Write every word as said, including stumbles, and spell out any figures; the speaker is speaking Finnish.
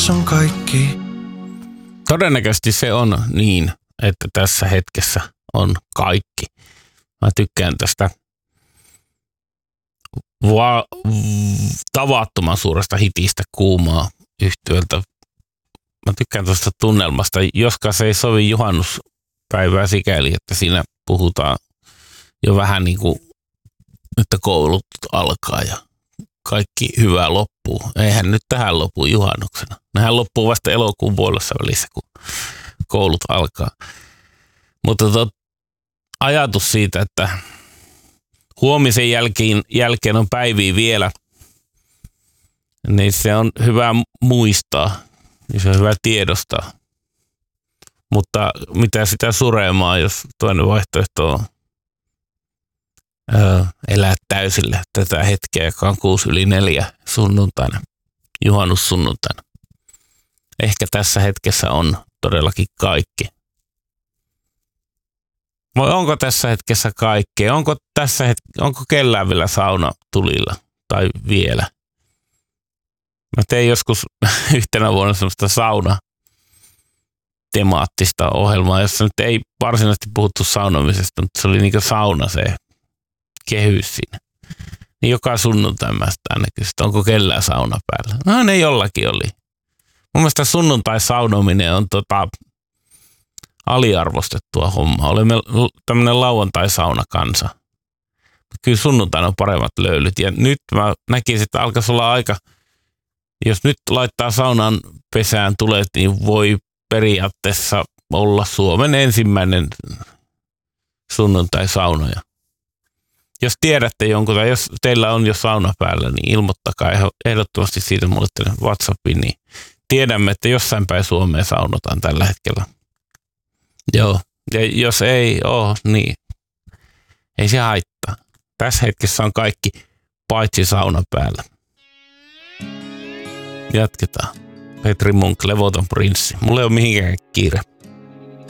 on kaikki. Todennäköisesti se on niin, että tässä hetkessä on kaikki. Mä tykkään tästä va- tavattoman suuresta hitistä Kuumaa yhtyöltä. Mä tykkään tuosta tunnelmasta, joskaan se ei sovi juhannuspäivää sikäli, että siinä puhutaan jo vähän niin kuin, että koulut alkaa ja kaikki hyvää loppuu. Eihän nyt tähän lopu juhannuksena. Nehän loppuu vasta elokuun puolessa välissä, kun koulut alkaa. Mutta tot, ajatus siitä, että huomisen jälkeen, jälkeen on päiviä vielä, niin se on hyvä muistaa ja se on hyvä tiedostaa. Mutta mitä sitä suremaan, jos toinen vaihtoehto on öö, elää täysille tätä hetkeä, joka on kuusi yli neljä sunnuntaina, juhannussunnuntaina. Ehkä tässä hetkessä on todellakin kaikki. Vai onko tässä hetkessä kaikkea? Onko tässä het- onko kellään vielä sauna tulilla tai vielä? Mä tein joskus yhtenä vuonna semmoista sauna temaattista ohjelmaa, jossa nyt ei varsinaisesti puhuttu saunomisesta, mutta se oli niin kuin sauna se kehys siinä. Niin joka sunnuntai mä sitä aina kysyin, onko kellään sauna päällä. No ne jollakin oli. Mun mielestä sunnuntai-saunominen on tota aliarvostettua hommaa. Olemme tämmöinen lauantai-saunakansa. Kyllä sunnuntaina on paremmat löylyt. Ja nyt mä näkisin, että alkaisi olla aika, jos nyt laittaa saunan pesään tulet, niin voi periaatteessa olla Suomen ensimmäinen sunnuntai-saunoja. Jos tiedätte jonkun tai jos teillä on jo sauna päällä, niin ilmoittakaa ehdottomasti siitä mulle tänne WhatsAppiin, niin tiedämme, että jossain päin Suomeen saunotaan tällä hetkellä. Joo, ja jos ei ole, niin ei se haittaa. Tässä hetkessä on kaikki paitsi sauna päällä. Jatketaan. Petri Munk, Levoton prinssi. Mulla ei ole mihinkään kiire.